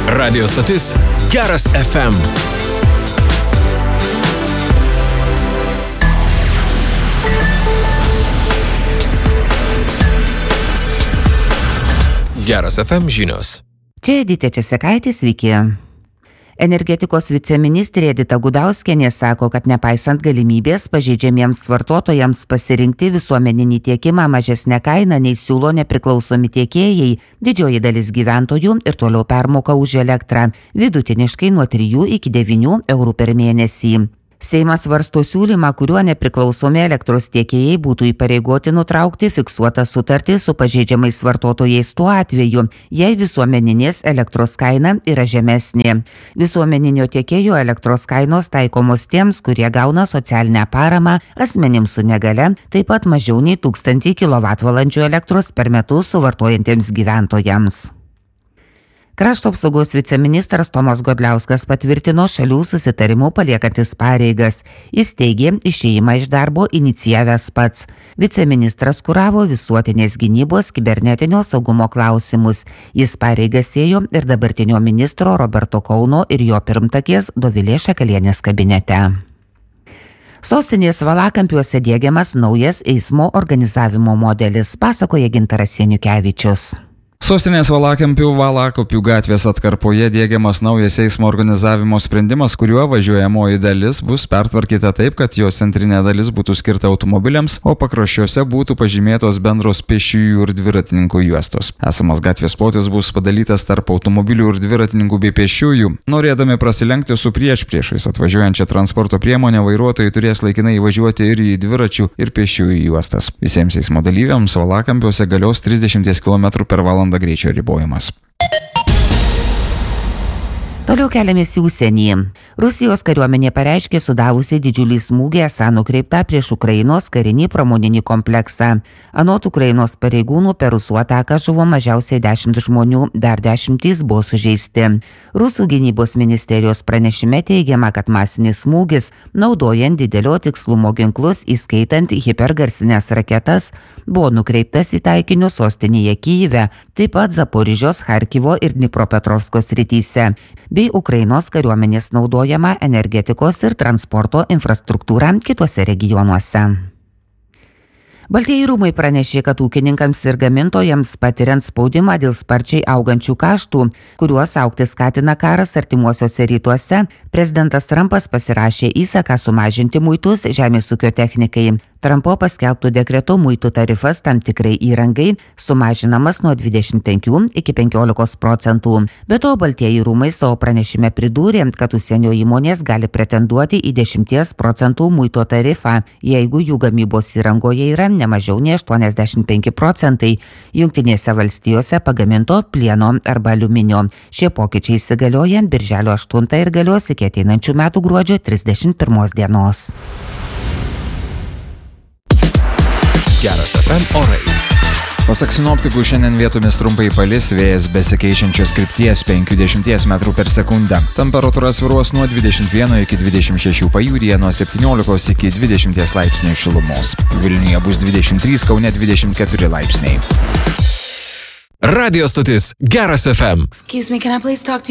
Radio stotis Geras FM. Geras FM žinios. Čia Edita Česekaitė, sveiki. Energetikos viceministrė Edita Gudauskienė sako, kad nepaisant galimybės pažeidžiamiems vartotojams pasirinkti visuomeninį tiekimą mažesnę kainą nei siūlo nepriklausomi tiekėjai, didžioji dalis gyventojų ir toliau permoka už elektrą, vidutiniškai nuo 3 iki 9 eurų per mėnesį. Seimas svarsto siūlymą, kuriuo nepriklausomi elektros tiekėjai būtų įpareigoti nutraukti fiksuotą sutartį su pažeidžiamais vartotojais tuo atveju, jei visuomeninės elektros kaina yra žemesnė. Visuomeninio tiekėjo elektros kainos taikomos tiems, kurie gauna socialinę paramą, asmenims su negale, taip pat mažiau nei 1000 kWh elektros per metus suvartojantiems gyventojams. Krašto apsaugos viceministras Tomas Godliauskas patvirtino šalių susitarimu paliekantis pareigas. Jis teigė išėjimą iš darbo inicijavęs pats. Viceministras kuravo visuotinės gynybos kibernetinio saugumo klausimus. Jis pareigas ėjo ir dabartinio ministro Roberto Kauno ir jo pirmtakės Dovilės Šakalienės kabinete. Sostinės Valakampiuose diegiamas naujas eismo organizavimo modelis, pasakoja Gintaras Janiukevičius. Sostinės Valakampių gatvės atkarpoje diegiamas naujas eismo organizavimo sprendimas, kuriuo važiuojamoji dalis bus pertvarkyta taip, kad jos centrinė dalis būtų skirta automobiliams, o pakraščiuose būtų pažymėtos bendros pėsčiųjų ir dviratininkų juostos. Esamas gatvės plotis bus padalytas tarp automobilių ir dviratininkų bei pėsčiųjų. Norėdami prasilenkti su priešais atvažiuojančią transporto priemonę, vairuotojai turės laikinai įvažiuoti ir į dviračių ir pėsčiųjų juostas. Visiems eismo dalyviams Valakampiuose galios 30 km/h greičio ribojimas. Toliau keliamės į užsienį. Rusijos kariuomenė pareiškė sudavusi didžiulį smūgį esą nukreiptą prieš Ukrainos karinį pramoninį kompleksą. Anot Ukrainos pareigūnų per rusų ataką žuvo mažiausiai 10 žmonių, dar 10 buvo sužeisti. Rusų gynybos ministerijos pranešime teigiama, kad masinis smūgis, naudojant didelio tikslumo ginklus, įskaitant hipergarsinės raketas, buvo nukreiptas į taikinius sostinėje Kyjive, taip pat Zaporižios, Charkivo ir Dnipropetrovsko srityse, bei Ukrainos kariuomenės naudojama energetikos ir transporto infrastruktūra kitose regionuose. Baltieji rūmai pranešė, kad ūkininkams ir gamintojams patiriant spaudimą dėl sparčiai augančių kaštų, kuriuos augti skatina karas artimuosiuose rytuose, prezidentas Trumpas pasirašė įsaką sumažinti muitus žemės ūkio technikai. Trumpo paskelbtų dekreto muitų tarifas tam tikrai įrangai sumažinamas nuo 25 iki 15%. Be to, Baltieji rūmai savo pranešime pridūrė, kad užsienio įmonės gali pretenduoti į 10% muito tarifą, jeigu jų gamybos įrangoje yra ne mažiau nei 85% Jungtinėse valstijose pagaminto plieno arba aliuminio. Šie pokyčiai įsigalioja birželio 8 ir galios iki ateinančių metų gruodžio 31 dienos. Geras FM orai. Pasak sinoptikų, šiandien vietomis trumpai palis, vėjas besikeičiančios krypties 50 m/s. Temperatūra svyruos nuo 21 iki 26 pajūryje, nuo 17 iki 20 laipsnių šilumos. Vilniuje bus 23, Kaune 24 laipsniai. Radio stotis Geras FM. Excuse me, can I please talk to